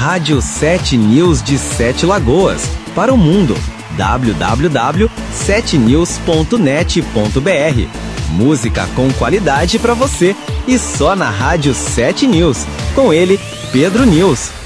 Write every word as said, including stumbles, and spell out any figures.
Rádio sete News de Sete Lagoas, para o mundo. w w w ponto sete news ponto net ponto b r. Música com qualidade para você e só na Rádio sete News. Com ele, Pedro News.